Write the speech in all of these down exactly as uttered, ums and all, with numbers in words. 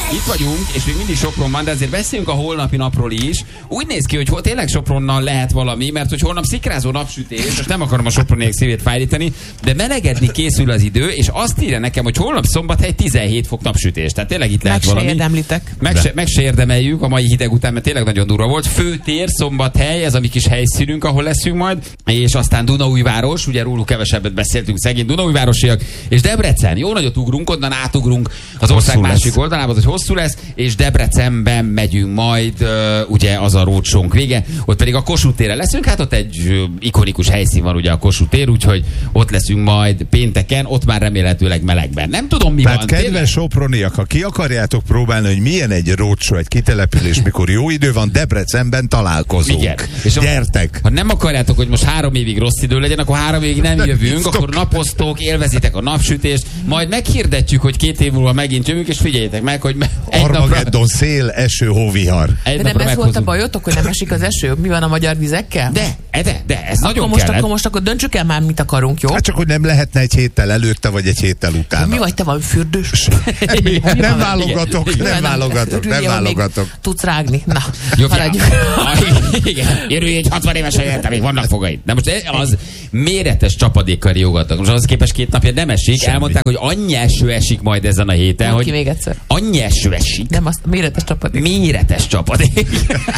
Itt vagyunk, és még mindig Sopron van, de azért beszéljünk a holnapi napról is. Úgy néz ki, hogy hol tényleg Sopronnal lehet valami, mert hogy holnap szikrázó napsütés, most nem akarom a soproniek szívét fájítani, de melegedni készül az idő, és azt írja nekem, hogy holnap Szombathely tizenhét fok napsütés. Tehát tényleg itt lehet meg valami. Se érdemlitek. Meg se, meg se érdemeljük a mai hideg után, mert tényleg nagyon durva volt. Főtér, Szombathely, ez a mi kis helyszínünk, ahol leszünk majd, és aztán Dunaújváros, ugye róluk kevesebbet beszéltünk, szegény Dunaújvárosiak, és Debrecen. Jó nagyot ugrunk, onnan átugrunk az ország hosszú másik lesz. Oldalába, hogy hosszú lesz, és Debrecenben megyünk majd, uh, ugye az a rócsónk vége, ott pedig a Kossuth téren leszünk, hát ott egy uh, ikonikus helyszín van ugye a Kossuth tér, úgyhogy ott leszünk majd pénteken, ott már remélhetőleg melegben. Nem tudom, mi Tehát van. kedves tényleg? soproniak, ha ki akarjátok próbálni, hogy milyen egy rócsó, egy kitelepülés, mikor jó idő van, Debrecenben találkozunk. Igen. És gyertek! Ha nem akarjátok, hogy most három évig rossz idő legyen, akkor három évig nem jövünk, akkor napoztok, élvezitek a napsütést, majd meghirdetjük, hogy két év múlva megint jövünk, és figyeljétek meg, hogy egy Armageddon, napra... szél, eső, hóvihar. Egy De nem ez meghozunk. volt a bajotok, hogy nem esik az eső? Mi van a magyar vizekkel? De, de, de, ez akkor nagyon most, kellett. akkor most akkor döntsük el már, mit akarunk, jó? Hát csak, hogy nem lehetne egy héttel előtte, vagy egy héttel utána. Mi vagy, te vagy fürdős? Mi? Mi Nem van? válogatok, Igen. nem válogatok, nem Ugye, válogatok. még Tudsz rágni. Na, Jó, haladjunk. igen, érülj egy hatvan évesen érte, még vannak fogaid. De most az méretes csapadékkal riogatnak. Most az képest két napja nem esik. Semmi. Elmondták, hogy annyi eső esik majd ezen a héten, Mondd ki hogy még egyszer. annyi eső esik. Nem, azt méretes csapadék. Méretes csapadék.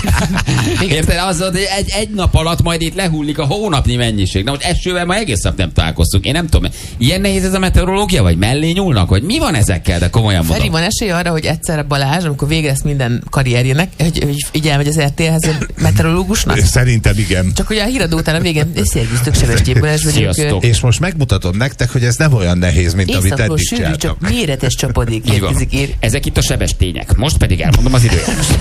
Érted? Az, hogy egy, egy nap alatt majd itt lehullik a hónapnyi mennyiség. Na, hogy esővel ma egész nap nem találkoztunk. Én nem tudom, ilyen nehéz ez a meteorológia, vagy mellé nyúlnak, vagy mi van ezekkel, de komolyan mondom. Feri, van esély arra, hogy egyszerre Balázs, amikor végre lesz minden karrierjének, hogy, hogy így elmegy az er té el-hez meteorológusnak? Szerintem igen. Csak ugye a híradó után a végén, szervusztok, Sebestyén Balázs vagyunk. Sziasztok. És most megmutatom nektek, hogy ez nem olyan nehéz, mint amit Északról eddig sűrű, csináltak. csak méretes csapadék Így van. érkezik. Ér. Ezek itt a sebestények. Most pedig elmondom az időjárást.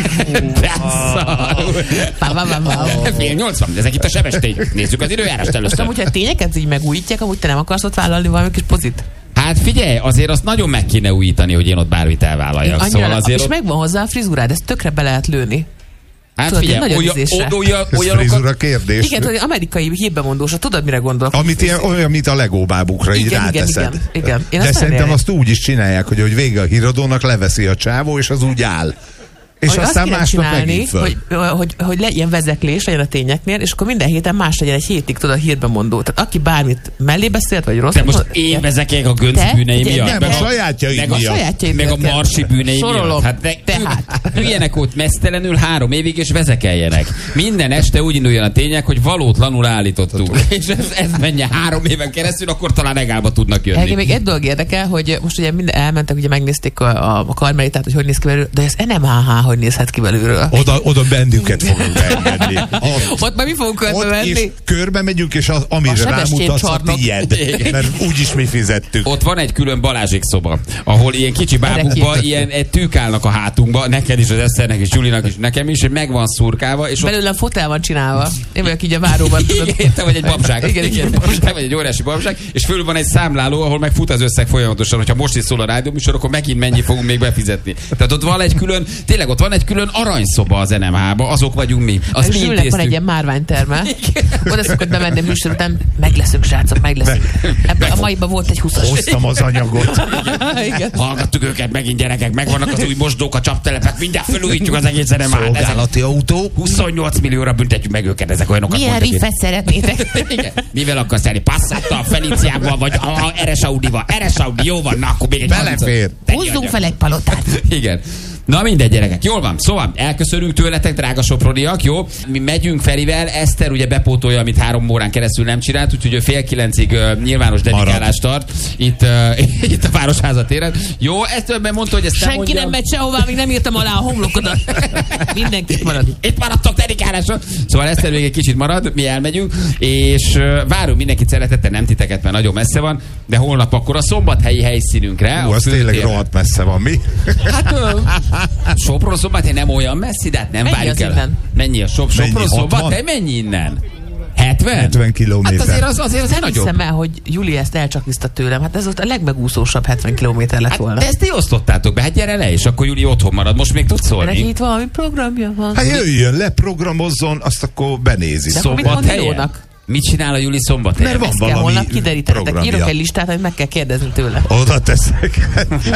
Pá, pá, pá, pá. Fél nyolc van, ezek itt a sebestények. Nézzük az időjárást először. Amúgy, ha a tényeket így megújítják, amúgy te nem akarsz ott vállalni valami kis pozit? Hát figyelj, azért azt nagyon meg kéne újítani, hogy én ott bármit elvállaljak. Annyira, Szóval azért és ott... megvan hozzá a frizurád, ezt tökre be lehet lőni. Hát tudod, figyelj, nagy olyan, öntözésre. olyan, Ez olyanokat... frizura kérdés. Igen, tudod, amerikai hírbemondósa, tudod, mire gondolok? Amit ilyen, olyan, mint a Lego bábukra, így Igen, igen, ráteszed. igen, igen. Én De azt szerintem nem azt úgy is csinálják, hogy, hogy vége a híradónak, leveszi a csávó, és az úgy áll. És hogy aztán azt kéne másnap csinálni, megint föl. hogy, hogy, hogy le, ilyen vezeklés legyen a tényeknél, és akkor minden héten más legyen, egy hétig tudod a hírbemondó. Tehát aki bármit mellé beszélt, vagy rossz. De most én vezekelek a Gönc Te? bűnei Ugye, miatt. nem, Meg a a, sajátjaid meg a, miatt. sajátjaid meg a miatt Marsi kell. bűnei Sorolom. miatt. Hát de, Tehát. üljenek ott mesztelenül három évig, és vezekeljenek. Minden este úgy induljon a tények, hogy valótlanul állítottuk. És ez, ez menjen három éven keresztül, akkor talán regálba tudnak jönni. Engem még egy dolog érdekel, hogy most ugye minden elmentek, ugye megnézték a, a, a karmelitát, hogy hogy néz ki belőle, de ez en em há há hogy nézhet ki belőle. Oda, oda bennünket fogunk elmenni. Ott, Ott már mi fogunk körbe ott és menni? körbe megyünk, és az, amire A Sebestyén rámutatsz, a csarnok. tiéd. Mert úgyis mi fizettük. Ott van egy külön Balázsék szoba, ahol ilyen kicsi bábukba, ilyen egy tűk állnak a hátunkba, neked is, az Eszternek is, Julinak is, nekem is, hogy meg van szurkálva, és ott... Belőlem fotel van csinálva. Én vagyok így a váróban, tudod. Igen, te vagy egy babság. Igen, igen. Te vagy egy óriási babság, és fölül van egy számláló, ahol meg fut az összeg folyamatosan, hogyha most is szól a rádióműsor, akkor megint mennyi fogunk még befizetni. Tehát ott van egy külön, tényleg ott van egy külön aranyszoba az en em há-ba, azok vagyunk mi. Azt mi És Zsülnek van egy intéztük. ilyen márványterme. Oda szokott bemenni a műsor után, meg leszünk, srácok, meg leszünk. Ebben a maiban volt egy huszas. Hoztam az anyagot. Igen. Hallgattuk őket megint, gyerekek, megvannak az új mosdók, a csaptelepek, mindjárt felújítjuk az egész en em há-t. Szolgálati autó. huszonnyolc millióra büntetjük meg őket, ezek olyanokat Milyen mondtak. riffet szeretnétek? Igen. Mivel akarsz elni? Passattal, Feliciával, vagy a, a er es Audival? er es Audi, jó van, na akkor még egy Belefér. Húzzunk fel egy palotát. Igen. Na mindegy, gyerekek, jól van. Szóval elköszönünk tőletek, drága soproniak, jó? Mi megyünk Ferivel, Eszter ugye bepótolja, amit három órán keresztül nem csinált, úgyhogy ő fél kilencig uh, nyilvános dedikálást tart itt, uh, itt a Városháza téren. Jó, ezt többen mondta, hogy ezt nem Senki mondjam. nem megy sehová, még nem írtam alá a homlokodat. Mindenki itt marad. Itt maradtok dedikálásra. Szóval Eszter még egy kicsit marad, mi elmegyünk, és uh, várunk mindenkit szeretettel, nem titeket, mert nagyon messze van, de holnap akkor a szombathelyi helyszínünkre. Hú, az tényleg rohadt messze van, mi? Hát uh, Sopron Szombathely nem olyan messzi, de hát nem Mennyi várjuk az el. innen? Mennyi a Sop- Mennyi, Sopron hatvan? Szombathely? Mennyi innen? hetven? hetven kilométer. Hát azért az, azért az Nem nagyobb. hiszem el, hogy Júli ezt elcsakliszta tőlem. Hát ez volt a legmegúszósabb hetven kilométer lett Hát, volna. de ezt ti osztottátok be, hát gyere le, és akkor Júli otthon marad. Most még tudsz Neki szólni? itt valami programja van. Hát jöjjön, leprogramozzon, azt akkor benézi. De akkor mit mond Szombathelyen? Milónak? Mit csinál a Juli Szombathelyen? Mert van Ezt kell valami holnap kiderítetek. programja. Írok egy listát, hogy meg kell kérdezni tőle. Oda teszek.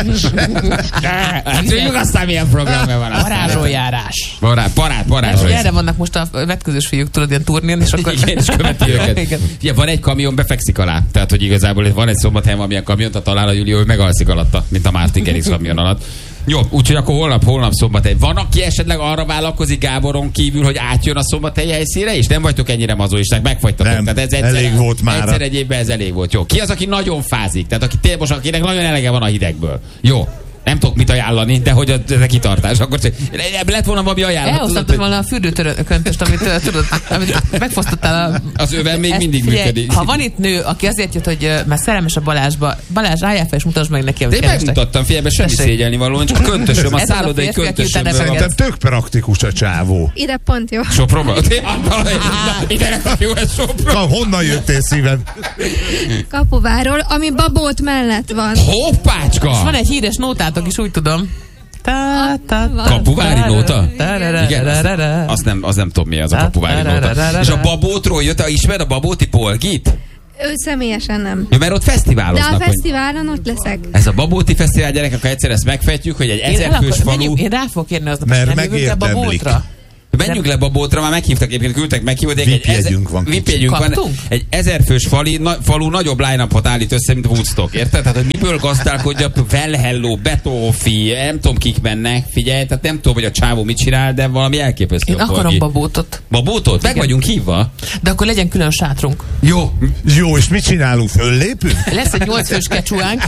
Hát tudjuk aztán milyen programja van. Varázsójárás. Parát, parát, parát. És erre vannak most a vetközős fiúk, tudod, ilyen turnén, és akkor... Igen, és követi őket. Igen. Ugye, van egy kamion, befekszik alá. Tehát, hogy igazából van egy Szombathelyen valamilyen kamiont, ha talál a Júli, hogy megalszik alatta, mint a Martin Gerix kamion alatt. Jó, úgyhogy akkor holnap, holnap Szombathely. Van, aki esetleg arra vállalkozik Gáboron kívül, hogy átjön a szombathelyi helyszínre, és nem vagytok ennyire mazoisták, megfagytatok. Nem, Tehát ez egyszer, elég volt mára. Egyszer egy évben ez elég volt. Jó. Ki az, aki nagyon fázik? Tehát aki tényleg most, akinek nagyon elege van a hidegből. Jó. Nem tudok mit ajánlani, de hogy ez a kitartás. Akkor lett volna valami ajánlat. Elhoztatod volna a fürdőtörököntöst, amit, uh, tudod, amit megfosztottál a... Az öven még Ezt mindig figyelj, működik. Ha van itt nő, aki azért jött, hogy uh, mert szerelmes a Balázsba, Balázs, álljál fel és mutasd meg neki, De amit én kerestek. megmutattam, figyelme, semmi Tessék. szégyelni való, csak a köntösöm, a Ez az a szállodai férfi, aki köntösöm. utána Szerintem tök praktikus a csávó. Ide pont jó. Sopronban? Ide nekem jó, ez Sopron. Na, honnan jöttél szívem? Kapuváról, ami Babót mellett van. Hoppácska! Van egy híres nótátok is, úgy tudom. Ta, ta, ta, Kapuvári nóta? ta-ra-ra, Igen, ra-ra-ra. azt, azt, nem, az nem tudom mi az a kapuvári nóta. És a Babótról jött, ismer a Babóti Polgit? Ő személyesen nem. Ja, mert ott De fesztiváloznak. a hogy- fesztiválon ott leszek. Ez a Babóti Fesztivál, gyerekek, ha egyszer ezt megfejtjük, hogy egy Én el ezerfős akar- falu... menjünk- Én rá fogok kérni aznap, Mert hogy nem jövünk ebbe a megérdemlik. boltra. Menjünk le Babótra, már meghívtak egyébként, küldtek meghívót. V I P jegyünk van. V I P jegyünk van. Kaptunk? Egy ezerfős fali, na, falu nagyobb line-upot állít össze, mint Woodstock, érted? Tehát, hogy miből gazdálkodja, Well Hello, Betófi, nem tudom kik mennek, figyelj, tehát nem tudom, hogy a csávó mit csinál, de valami elképesztő. Én a akarom Polgi. babótot. Babótot? Meg Igen. vagyunk hívva. De akkor legyen külön sátrunk. Jó. Jó, és mit csinálunk? Föllépünk? Lesz egy nyolc fős kecsúánk.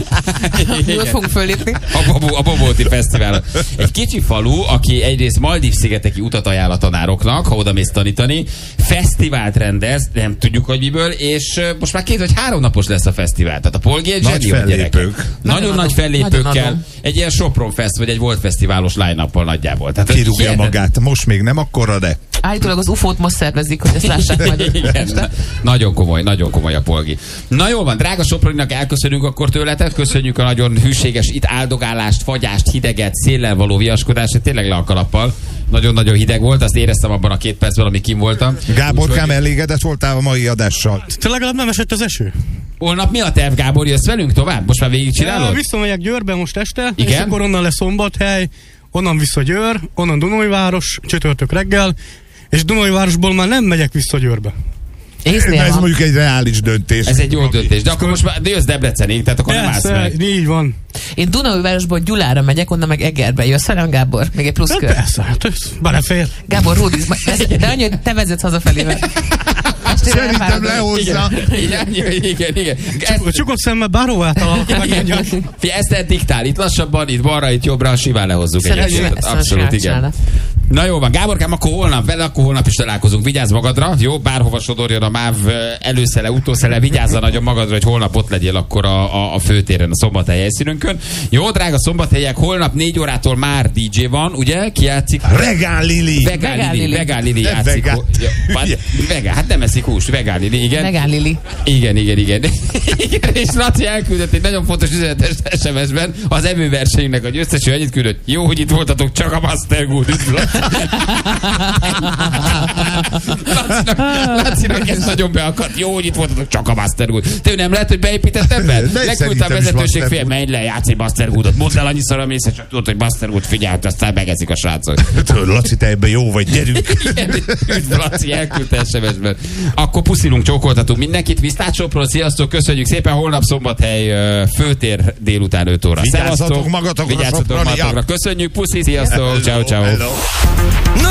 Jól fogunk fölépni. A, Babó, a Babóti Fesztivál. Egy kicsi falu, aki egyrészt Maldív-szigeteki utat ajánl a tanároknak, ha oda mész tanítani, fesztivált rendez, nem tudjuk, hogy miből, és uh, most már két vagy három napos lesz a fesztivál. Tehát a Polgi egy Nagy zseni, hogy gyerekek. fellépők. Nagyon Nagyon nagy adom. fellépőkkel. Nagyon adom. Egy ilyen Sopron Fest, vagy egy Volt Fesztiválos line-uppal nagyjából. Tehát Kirúgja hihetetlen. magát. Most még nem akkora, de... Állítólag az ufót most szervezik, hogy ezt lássák majd. Igen, nagyon komoly, nagyon komoly a Polgi. Na jól van, drága Soproninak elköszönünk akkor tőletek, köszönjük a nagyon hűséges itt áldogálást, fagyást, hideget, széllel való viaskodást, tényleg le a kalappal. Nagyon-nagyon hideg volt, azt éreztem abban a két percben, amíg kim voltam. Gáborkám, elégedett voltál a mai adással? Te legalább nem esett az eső? Holnap mi a terv, Gábor? Jössz velünk tovább? Most már végigcsinálod? Visszamegyek Győrbe most este, Igen? és akkor onnan lesz Szombathely, onnan vissza Győr, onnan Dunajváros, csütörtök reggel, és Dunajvárosból már nem megyek vissza Győrbe. Észnél Ez van. mondjuk egy reális döntés. Ez egy jó döntés, de akkor most már de jössz Debrecenig, tehát akkor nem állsz Persze, meg. így van. Én Dunaújvárosból Gyulára megyek, onnan meg Egerbe. Jössz velem, Gábor? Még egy plusz Hát kör. persze, hát ez belefér. Gábor, Rúdiz, de annyi, hogy te vezetsz hazafelé. mert estére Szerintem elfáradok. lehozza. Igen, igen, igen. igen. Ezt, Csukott szemmel bárhová találok, megmondjam. Fia, ezt te diktál, itt lassabban, itt balra, itt jobbra, simán lehozzuk Szerintem egyébként. ezt Abszolút, simán igen. csinálna. Na jó van, Gáborkám, akkor holnap vele, akkor holnap is találkozunk. Vigyázz magadra, jó? Bárhova sodorjon a MÁV előszele, utószele, vigyázz nagyon magadra, hogy holnap ott legyél akkor a, a, a főtéren, a Szombathely helyszínünkön. Jó, drága szombathelyek, holnap négy órától már dé dzsé van, ugye? Ki játszik? Regál Lili. Vegán Vegán Lili, Lili. Vegán Lili Nem játszik. vegán. Ja, hát, vegán, hát nem eszik húst, Vegán Lili, igen. Megán Lili. Igen, igen, igen. igen. És Laci elküldött egy nagyon fontos üzenetes es em es-ben az evőversenyünknek a győzteső annyit küldött. Jó, hogy itt voltatok, csak a Master Good. Üdv, Laci. Lacinak, Lacinak ez nagyon beakadt. Jó, hogy itt voltatok, csak a Master Good. Te nem lehet, hogy beépítettem be? De Leküldte a szerintem is vezetőség Master fél, Good. menj le, játsz egy Master Goodot. Mondd el annyiszor, amész, csak tudod, hogy Master Good figyelt, aztán megeszik a srácok. Tudod, Laci, te ebben jó vagy, gyerünk. Üdv, Laci, elküldte es em es-ben. Akkor puszilunk, csókoltatunk mindenkit. Viszlát Sopron, sziasztok, köszönjük szépen. Holnap Szombathely ö, főtér délután öt óra. Vigyázzatok Szevasztok. magatokra, Vigyázzatok soproniak. magatokra. Köszönjük, puszi, sziasztok, Hello, ciao, ciao. hello.